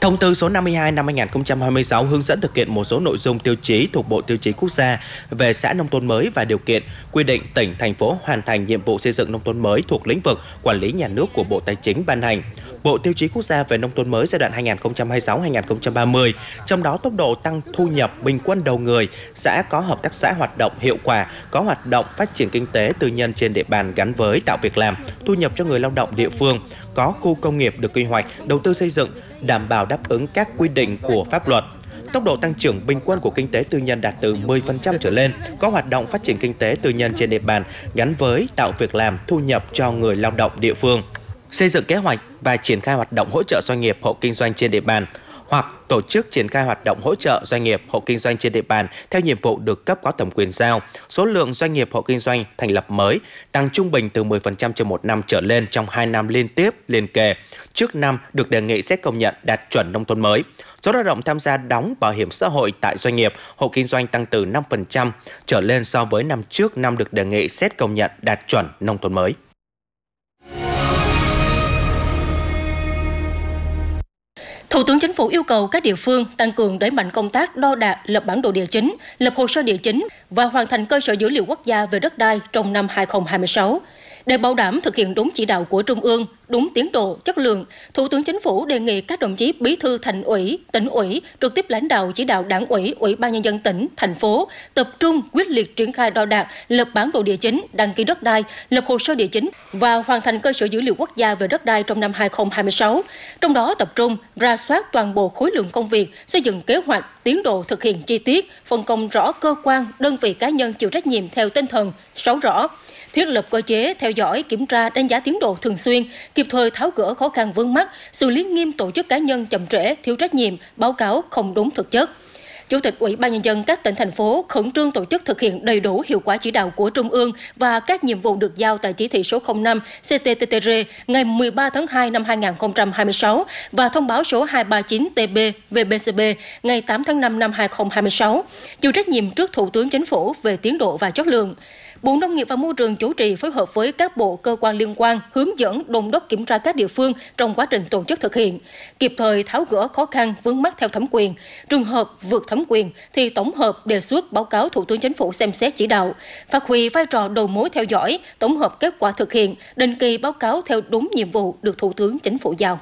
Thông tư số 52 năm 2026 hướng dẫn thực hiện một số nội dung tiêu chí thuộc Bộ Tiêu chí Quốc gia về xã nông thôn mới và điều kiện quy định tỉnh, thành phố hoàn thành nhiệm vụ xây dựng nông thôn mới thuộc lĩnh vực quản lý nhà nước của Bộ Tài chính ban hành. Bộ Tiêu chí Quốc gia về nông thôn mới giai đoạn 2026-2030, trong đó tốc độ tăng thu nhập bình quân đầu người, xã có hợp tác xã hoạt động hiệu quả, có hoạt động phát triển kinh tế tư nhân trên địa bàn gắn với tạo việc làm, thu nhập cho người lao động địa phương, có khu công nghiệp được quy hoạch, đầu tư xây dựng, đảm bảo đáp ứng các quy định của pháp luật. Tốc độ tăng trưởng bình quân của kinh tế tư nhân đạt từ 10% trở lên, có hoạt động phát triển kinh tế tư nhân trên địa bàn gắn với tạo việc làm, thu nhập cho người lao động địa phương. Xây dựng kế hoạch và triển khai hoạt động hỗ trợ doanh nghiệp hộ kinh doanh trên địa bàn, hoặc tổ chức triển khai hoạt động hỗ trợ doanh nghiệp hộ kinh doanh trên địa bàn theo nhiệm vụ được cấp có thẩm quyền giao. Số lượng doanh nghiệp hộ kinh doanh thành lập mới tăng trung bình từ 10% trên một năm trở lên trong 2 năm liên tiếp liền kề. Trước năm được đề nghị xét công nhận đạt chuẩn nông thôn mới. Số lao động tham gia đóng bảo hiểm xã hội tại doanh nghiệp hộ kinh doanh tăng từ 5% trở lên so với năm trước năm được đề nghị xét công nhận đạt chuẩn nông thôn mới. Thủ tướng Chính phủ yêu cầu các địa phương tăng cường đẩy mạnh công tác đo đạc, lập bản đồ địa chính, lập hồ sơ địa chính và hoàn thành cơ sở dữ liệu quốc gia về đất đai trong năm 2026. Để bảo đảm thực hiện đúng chỉ đạo của Trung ương, đúng tiến độ, chất lượng, Thủ tướng Chính phủ đề nghị các đồng chí Bí thư Thành ủy, Tỉnh ủy trực tiếp lãnh đạo chỉ đạo Đảng ủy, Ủy ban Nhân dân tỉnh, thành phố tập trung quyết liệt triển khai đo đạc, lập bản đồ địa chính, đăng ký đất đai, lập hồ sơ địa chính và hoàn thành cơ sở dữ liệu quốc gia về đất đai trong năm 2026. Trong đó tập trung rà soát toàn bộ khối lượng công việc, xây dựng kế hoạch, tiến độ thực hiện chi tiết, phân công rõ cơ quan, đơn vị cá nhân chịu trách nhiệm theo tinh thần 6 rõ. Thiết lập cơ chế theo dõi, kiểm tra, đánh giá tiến độ thường xuyên, kịp thời tháo gỡ khó khăn vướng mắc, xử lý nghiêm tổ chức cá nhân chậm trễ, thiếu trách nhiệm, báo cáo không đúng thực chất. Chủ tịch Ủy ban Nhân dân các tỉnh, thành phố khẩn trương tổ chức thực hiện đầy đủ hiệu quả chỉ đạo của Trung ương và các nhiệm vụ được giao tại chỉ thị số 05 CTTTR ngày 13 tháng 2 năm 2026 và thông báo số 239 TB VBCB ngày 8 tháng 5 năm 2026, chịu trách nhiệm trước Thủ tướng Chính phủ về tiến độ và chất lượng. Bộ Nông nghiệp và Môi trường chủ trì phối hợp với các bộ cơ quan liên quan hướng dẫn đôn đốc kiểm tra các địa phương trong quá trình tổ chức thực hiện, kịp thời tháo gỡ khó khăn vướng mắc theo thẩm quyền. Trường hợp vượt thẩm quyền thì tổng hợp đề xuất báo cáo Thủ tướng Chính phủ xem xét chỉ đạo, phát huy vai trò đầu mối theo dõi, tổng hợp kết quả thực hiện, định kỳ báo cáo theo đúng nhiệm vụ được Thủ tướng Chính phủ giao.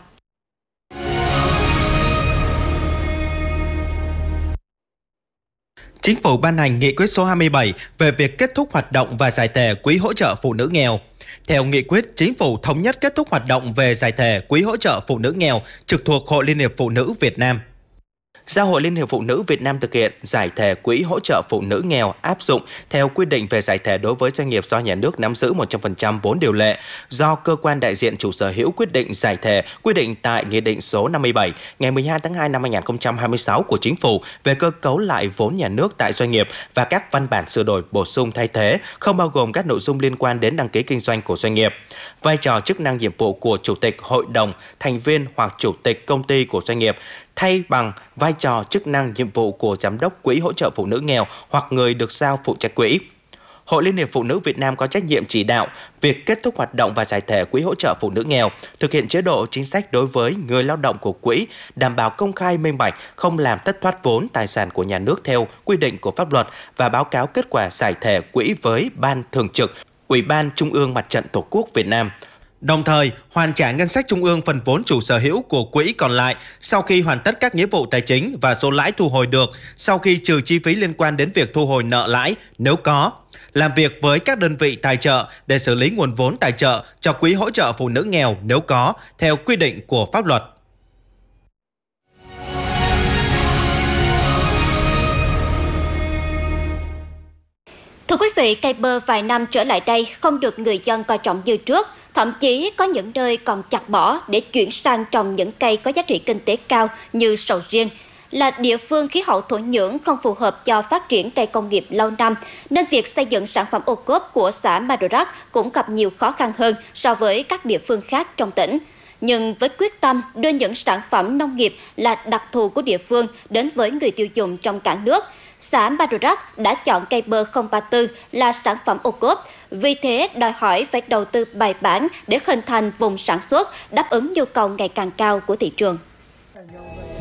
Chính phủ ban hành nghị quyết số 27 về việc kết thúc hoạt động và giải thể quỹ hỗ trợ phụ nữ nghèo. Theo nghị quyết, Chính phủ thống nhất kết thúc hoạt động về giải thể quỹ hỗ trợ phụ nữ nghèo trực thuộc Hội Liên hiệp Phụ nữ Việt Nam. Giao Hội Liên hiệp Phụ nữ Việt Nam thực hiện giải thể quỹ hỗ trợ phụ nữ nghèo áp dụng theo quy định về giải thể đối với doanh nghiệp do nhà nước nắm giữ 100% vốn điều lệ, do cơ quan đại diện chủ sở hữu quyết định giải thể quy định tại Nghị định số 57 ngày 12 tháng 2 năm 2026 của Chính phủ về cơ cấu lại vốn nhà nước tại doanh nghiệp và các văn bản sửa đổi bổ sung thay thế, không bao gồm các nội dung liên quan đến đăng ký kinh doanh của doanh nghiệp. Vai trò, chức năng, nhiệm vụ của Chủ tịch Hội đồng, thành viên hoặc Chủ tịch công ty của doanh nghiệp thay bằng vai trò, chức năng, nhiệm vụ của Giám đốc Quỹ hỗ trợ phụ nữ nghèo hoặc người được giao phụ trách quỹ. Hội Liên hiệp Phụ nữ Việt Nam có trách nhiệm chỉ đạo việc kết thúc hoạt động và giải thể quỹ hỗ trợ phụ nữ nghèo, thực hiện chế độ chính sách đối với người lao động của quỹ, đảm bảo công khai minh bạch, không làm thất thoát vốn tài sản của nhà nước theo quy định của pháp luật và báo cáo kết quả giải thể quỹ với Ban Thường trực Ủy ban Trung ương Mặt trận Tổ quốc Việt Nam. Đồng thời, hoàn trả ngân sách trung ương phần vốn chủ sở hữu của quỹ còn lại sau khi hoàn tất các nghĩa vụ tài chính và số lãi thu hồi được sau khi trừ chi phí liên quan đến việc thu hồi nợ lãi nếu có. Làm việc với các đơn vị tài trợ để xử lý nguồn vốn tài trợ cho quỹ hỗ trợ phụ nữ nghèo nếu có, theo quy định của pháp luật. Thưa quý vị, cây bơ vài năm trở lại đây không được người dân coi trọng như trước. Thậm chí có những nơi còn chặt bỏ để chuyển sang trồng những cây có giá trị kinh tế cao như sầu riêng. Là địa phương khí hậu thổ nhưỡng không phù hợp cho phát triển cây công nghiệp lâu năm, nên việc xây dựng sản phẩm ô cốp của xã Madurak cũng gặp nhiều khó khăn hơn so với các địa phương khác trong tỉnh. Nhưng với quyết tâm đưa những sản phẩm nông nghiệp là đặc thù của địa phương đến với người tiêu dùng trong cả nước, xã Madurak đã chọn cây bơ 034 là sản phẩm ô cốp. Vì thế, đòi hỏi phải đầu tư bài bản để hình thành vùng sản xuất đáp ứng nhu cầu ngày càng cao của thị trường.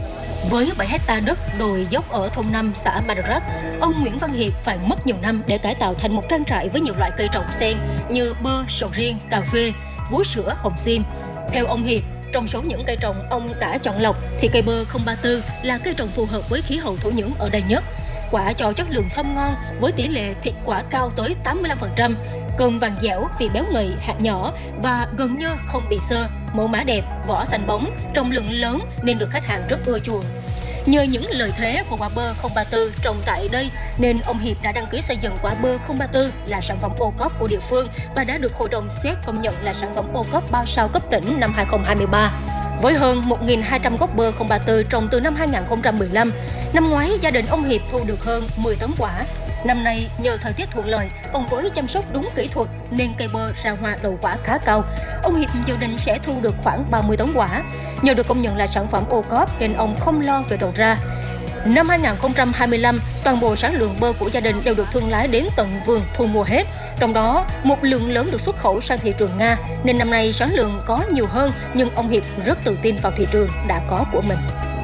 Với 7 hectare đất đồi dốc ở thôn 5 xã Madarak, ông Nguyễn Văn Hiệp phải mất nhiều năm để cải tạo thành một trang trại với nhiều loại cây trồng xen như bơ, sầu riêng, cà phê, vú sữa, hồng xiêm. Theo ông Hiệp, trong số những cây trồng ông đã chọn lọc thì cây bơ 034 là cây trồng phù hợp với khí hậu thổ nhưỡng ở đây nhất. Quả cho chất lượng thơm ngon với tỷ lệ thịt quả cao tới 85%, cơm vàng dẻo vì béo ngậy, hạt nhỏ và gần như không bị xơ, mẫu mã đẹp, vỏ xanh bóng, trọng lượng lớn nên được khách hàng rất ưa chuộng. Nhờ những lợi thế của quả bơ 034 trồng tại đây nên ông Hiệp đã đăng ký xây dựng quả bơ 034 là sản phẩm ô cốp của địa phương và đã được Hội đồng xét công nhận là sản phẩm ô cốp 3 sao cấp tỉnh năm 2023. Với hơn 1.200 gốc bơ 034 trồng từ năm 2015, năm ngoái gia đình ông Hiệp thu được hơn 10 tấn quả. Năm nay nhờ thời tiết thuận lợi cùng với chăm sóc đúng kỹ thuật nên cây bơ ra hoa đầu quả khá cao. Ông Hiệp dự định sẽ thu được khoảng 30 tấn quả. Nhờ được công nhận là sản phẩm ô cốp nên ông không lo về đầu ra. Năm 2025, toàn bộ sản lượng bơ của gia đình đều được thương lái đến tận vườn thu mua hết. Trong đó, một lượng lớn được xuất khẩu sang thị trường Nga, nên năm nay sản lượng có nhiều hơn, nhưng ông Hiệp rất tự tin vào thị trường đã có của mình.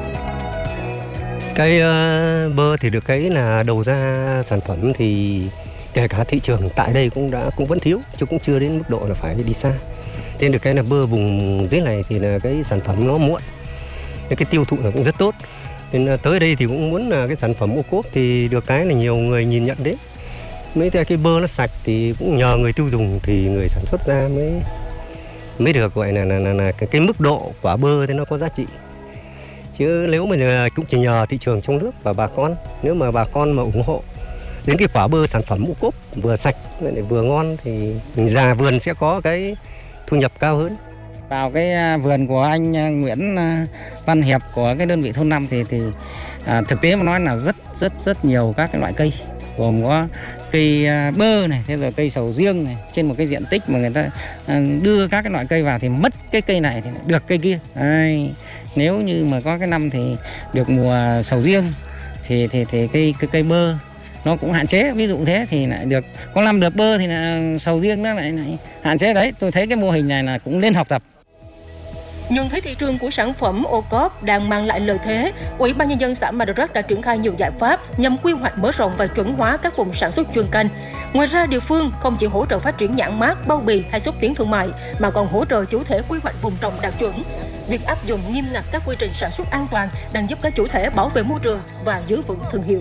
Cái bơ thì được cái là đầu ra sản phẩm thì kể cả thị trường tại đây cũng vẫn thiếu, chứ cũng chưa đến mức độ là phải đi xa. Nên được cái là bơ vùng dưới này thì là cái sản phẩm nó muộn, nên cái tiêu thụ nó cũng rất tốt. Nên tới đây thì cũng muốn là cái sản phẩm ô cốp thì được cái là nhiều người nhìn nhận đến. Mấy cái bơ nó sạch thì cũng nhờ người tiêu dùng thì người sản xuất ra mới được gọi là cái mức độ quả bơ thì nó có giá trị. Chứ nếu mà cũng chỉ nhờ thị trường trong nước và bà con, nếu mà bà con mà ủng hộ đến cái quả bơ sản phẩm ô cốp vừa sạch vừa ngon thì mình già vườn sẽ có cái thu nhập cao hơn. Vào cái vườn của anh Nguyễn Văn Hiệp của cái đơn vị thôn 5 thì thực tế mà nói là rất nhiều các cái loại cây, gồm có cây bơ này, thế rồi cây sầu riêng này, trên một cái diện tích mà người ta đưa các cái loại cây vào thì mất cái cây này thì được cây kia. Nếu như mà có cái năm thì được mùa sầu riêng thì cây bơ nó cũng hạn chế, ví dụ thế thì lại được có năm được bơ thì là sầu riêng nó lại hạn chế đấy. Tôi thấy cái mô hình này là cũng nên học tập. Nhưng thấy thị trường của sản phẩm ô cốp đang mang lại lợi thế, Ủy ban Nhân dân xã Madarak đã triển khai nhiều giải pháp nhằm quy hoạch mở rộng và chuẩn hóa các vùng sản xuất chuyên canh. Ngoài ra, địa phương không chỉ hỗ trợ phát triển nhãn mác, bao bì hay xúc tiến thương mại, mà còn hỗ trợ chủ thể quy hoạch vùng trồng đạt chuẩn. Việc áp dụng nghiêm ngặt các quy trình sản xuất an toàn đang giúp các chủ thể bảo vệ môi trường và giữ vững thương hiệu.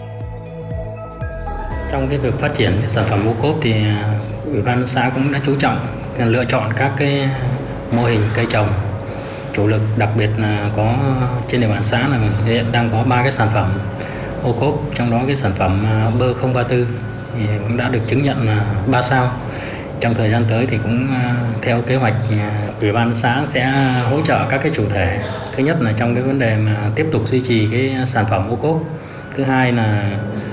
Trong cái việc phát triển sản phẩm ô cốp thì Ủy ban xã cũng đã chú trọng lựa chọn các cái mô hình cây trồng chủ lực, đặc biệt là có trên địa bàn xã là hiện đang có 3 cái sản phẩm ô cốp, trong đó cái sản phẩm bơ 034 thì cũng đã được chứng nhận là 3 sao. Trong thời gian tới thì cũng theo kế hoạch, Ủy ban xã sẽ hỗ trợ các cái chủ thể. Thứ nhất là trong cái vấn đề mà tiếp tục duy trì cái sản phẩm ô cốp. Thứ hai là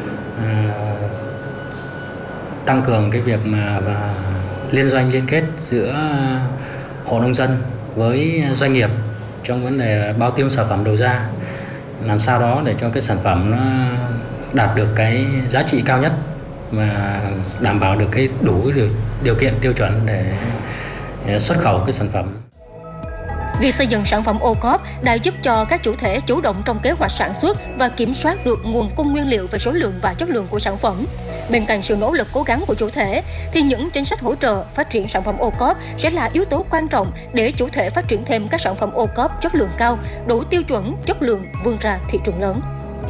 tăng cường cái việc mà liên doanh liên kết giữa hộ nông dân với doanh nghiệp trong vấn đề bao tiêu sản phẩm đầu ra, làm sao đó để cho cái sản phẩm nó đạt được cái giá trị cao nhất và đảm bảo được cái đủ điều kiện tiêu chuẩn để xuất khẩu cái sản phẩm. Việc xây dựng sản phẩm ô cốp đã giúp cho các chủ thể chủ động trong kế hoạch sản xuất và kiểm soát được nguồn cung nguyên liệu về số lượng và chất lượng của sản phẩm. Bên cạnh sự nỗ lực cố gắng của chủ thể, thì những chính sách hỗ trợ phát triển sản phẩm ô cốp sẽ là yếu tố quan trọng để chủ thể phát triển thêm các sản phẩm ô cốp chất lượng cao, đủ tiêu chuẩn, chất lượng vươn ra thị trường lớn.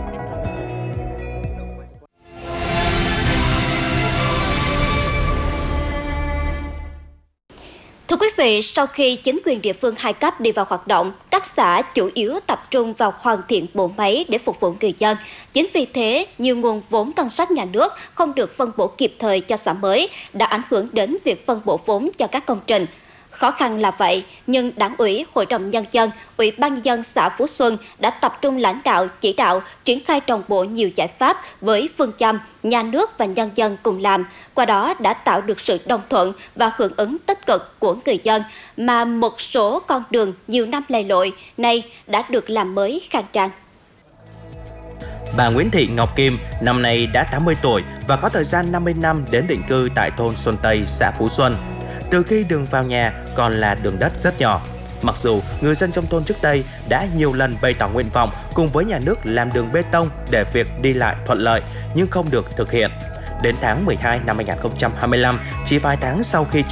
Thưa quý vị, sau khi chính quyền địa phương 2 cấp đi vào hoạt động, các xã chủ yếu tập trung vào hoàn thiện bộ máy để phục vụ người dân. Chính vì thế, nhiều nguồn vốn ngân sách nhà nước không được phân bổ kịp thời cho xã mới, đã ảnh hưởng đến việc phân bổ vốn cho các công trình. Khó khăn là vậy, nhưng Đảng ủy, Hội đồng Nhân dân, Ủy ban Nhân dân xã Phú Xuân đã tập trung lãnh đạo, chỉ đạo, triển khai đồng bộ nhiều giải pháp với phương châm nhà nước và nhân dân cùng làm. Qua đó đã tạo được sự đồng thuận và hưởng ứng tích cực của người dân, mà một số con đường nhiều năm lầy lội nay đã được làm mới khang trang. Bà Nguyễn Thị Ngọc Kim năm nay đã 80 tuổi và có thời gian 50 năm đến định cư tại thôn Xuân Tây, xã Phú Xuân. Từ khi đường vào nhà còn là đường đất rất nhỏ, Mặc dù người dân trong thôn trước đây đã nhiều lần bày tỏ nguyện vọng cùng với nhà nước làm đường bê tông để việc đi lại thuận lợi nhưng không được thực hiện. Đến tháng 12 năm 2025, chỉ vài tháng sau khi